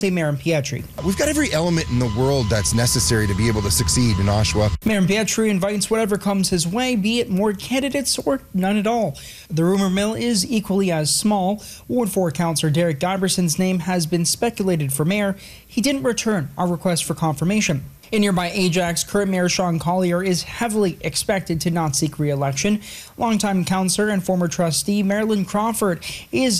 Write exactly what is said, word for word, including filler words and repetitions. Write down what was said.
Mayor Pietri. We've got every element in the world that's necessary to be able to succeed in Oshawa. Mayor Pietri invites whatever comes his way, be it more candidates or none at all. The rumor mill is equally as small. Ward four Councillor Derek Giberson's name has been speculated for mayor. He didn't return our request for confirmation. In nearby Ajax, current Mayor Sean Collier is heavily expected to not seek re-election. Longtime councillor and former trustee Marilyn Crawford is